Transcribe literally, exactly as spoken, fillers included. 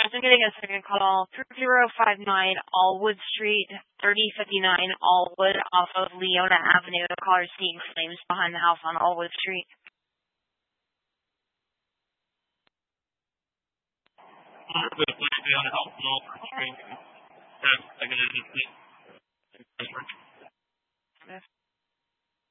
I'm getting a second call. three zero five nine Allwood Street, thirty fifty-nine Allwood off of Leona Avenue. The caller is seeing flames behind the house on Allwood Street.